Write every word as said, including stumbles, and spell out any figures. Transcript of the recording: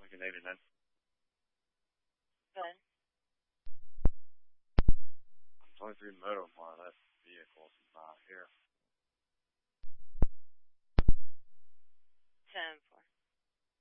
Lincoln eighty-nine. Good. twenty-three motor, more or less, vehicles not here.